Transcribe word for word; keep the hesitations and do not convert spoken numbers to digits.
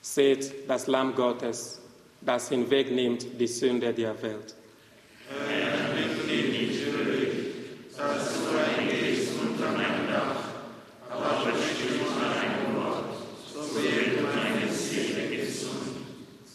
Seht das Lamm Gottes, das hinwegnimmt die Sünde der Welt.